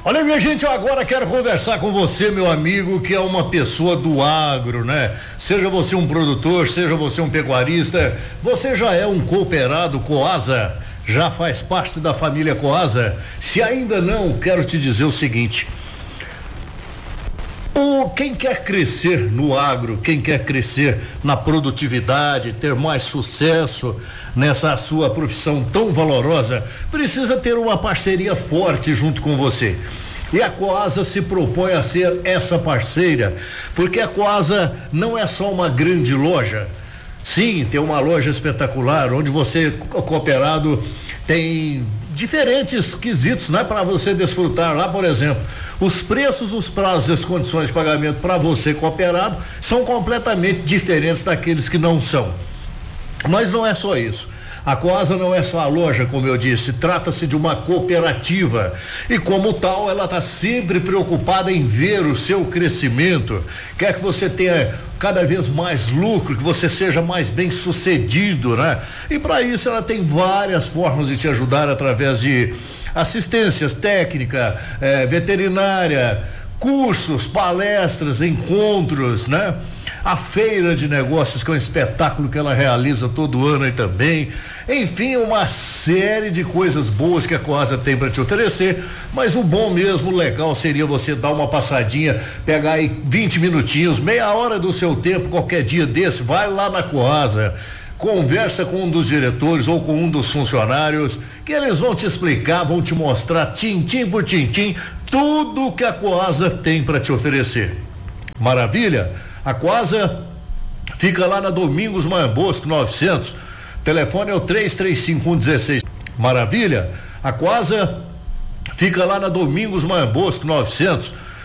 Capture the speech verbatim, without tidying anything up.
Olha, minha gente, eu agora quero conversar com você, meu amigo, que é uma pessoa do agro, né? Seja você um produtor, seja você um pecuarista, você já é um cooperado Coasa, já faz parte da família Coasa? Se ainda não, quero te dizer o seguinte: o, quem quer crescer no agro, quem quer crescer na produtividade, ter mais sucesso nessa sua profissão tão valorosa, precisa ter uma parceria forte junto com você. E a Coasa se propõe a ser essa parceira, porque a Coasa não é só uma grande loja. Sim, tem uma loja espetacular, onde você, cooperado, tem diferentes quesitos, né, para você desfrutar lá. Por exemplo, os preços, os prazos e as condições de pagamento para você cooperado são completamente diferentes daqueles que não são. Mas não é só isso. A Coasa não é só a loja, como eu disse, trata-se de uma cooperativa e, como tal, ela está sempre preocupada em ver o seu crescimento, quer que você tenha cada vez mais lucro, que você seja mais bem sucedido, né? E para isso ela tem várias formas de te ajudar através de assistências técnica, eh, veterinária, cursos, palestras, encontros, né? A feira de negócios, que é um espetáculo que ela realiza todo ano aí também. Enfim, uma série de coisas boas que a Coasa tem para te oferecer, mas o bom mesmo, o legal seria você dar uma passadinha, pegar aí vinte minutinhos, meia hora do seu tempo, qualquer dia desse, vai lá na Coasa. Conversa com um dos diretores ou com um dos funcionários, que eles vão te explicar, vão te mostrar tintim por tintim tudo que a Coasa tem para te oferecer. Maravilha? A Coasa fica lá na Domingos Maia Bosco novecentos. Telefone é o três três cinco um um seis. Maravilha? A Coasa fica lá na Domingos Maia Bosco novecentos.